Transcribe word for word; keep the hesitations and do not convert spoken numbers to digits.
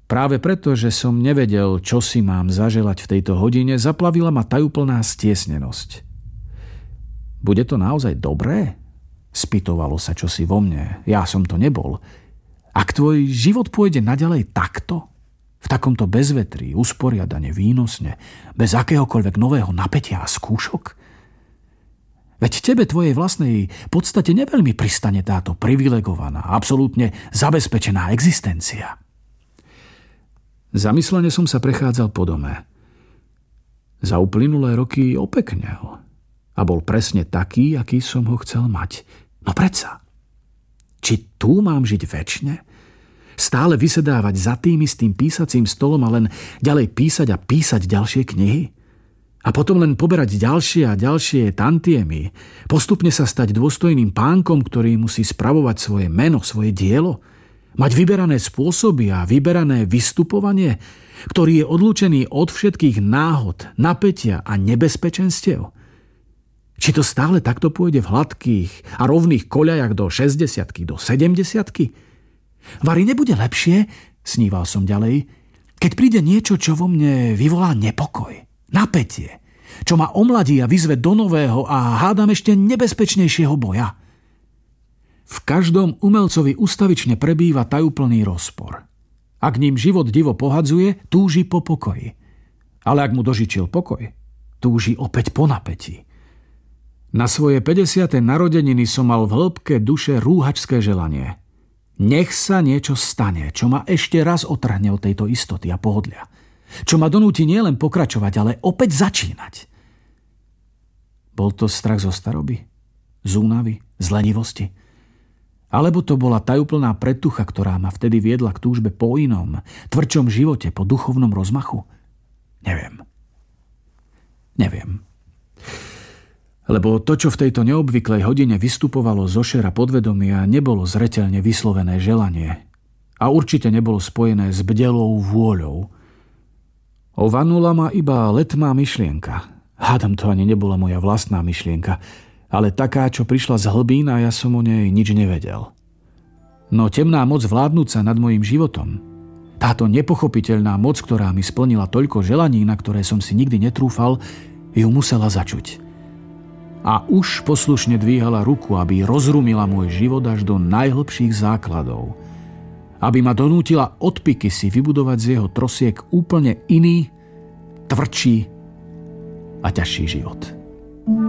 Práve preto, že som nevedel, čo si mám zaželať v tejto hodine, zaplavila ma tajúplná stiesnenosť. Bude to naozaj dobré? Spýtovalo sa čosi vo mne. Ja som to nebol. Ak tvoj život pôjde naďalej takto, v takomto bezvetrí, usporiadane, výnosne, bez akéhokoľvek nového napätia a skúšok? Veď tebe, tvojej vlastnej podstate neveľmi pristane táto privilegovaná, absolútne zabezpečená existencia. Zamyslene som sa prechádzal po dome. Za uplynulé roky opeknel a bol presne taký, aký som ho chcel mať. No predsa, či tu mám žiť večne? Stále vysedávať za tým istým písacím stolom a len ďalej písať a písať ďalšie knihy? A potom len poberať ďalšie a ďalšie tantiemy? Postupne sa stať dôstojným pánkom, ktorý musí spravovať svoje meno, svoje dielo? Mať vyberané spôsoby a vyberané vystupovanie, ktorý je odlúčený od všetkých náhod, napätia a nebezpečenstiev? Či to stále takto pôjde v hladkých a rovných koľajach do šesťdesiatky, do sedemdesiatky? Vari nebude lepšie, sníval som ďalej, keď príde niečo, čo vo mne vyvolá nepokoj, napätie, čo ma omladí a vyzve do nového a hádam ešte nebezpečnejšieho boja. V každom umelcovi ustavične prebýva tajúplný rozpor. Ak ním život divo pohadzuje, túži po pokoji. Ale ak mu dožičil pokoj, túži opäť po napätí. Na svoje päťdesiate narodeniny som mal v hĺbke duše rúhačské želanie. Nech sa niečo stane, čo ma ešte raz otrhne od tejto istoty a pohodlia. Čo ma donúti nielen pokračovať, ale opäť začínať. Bol to strach zo staroby? Z únavy? Z lenivosti? Alebo to bola tajúplná pretucha, ktorá ma vtedy viedla k túžbe po inom, tvrdšom živote, po duchovnom rozmachu? Neviem. Neviem. Lebo to, čo v tejto neobvyklej hodine vystupovalo zo šera podvedomia, nebolo zreteľne vyslovené želanie. A určite nebolo spojené s bdelou vôľou. Ovanula ma iba letmá myšlienka. Hádam, to ani nebola moja vlastná myšlienka, ale taká, čo prišla z hlbín a ja som o nej nič nevedel. No temná moc vládnúca nad mojím životom, táto nepochopiteľná moc, ktorá mi splnila toľko želaní, na ktoré som si nikdy netrúfal, ju musela začuť. A už poslušne dvíhala ruku, aby rozrumila môj život až do najhlbších základov. Aby ma donútila odpiky si vybudovať z jeho trosiek úplne iný, tvrdší a ťažší život.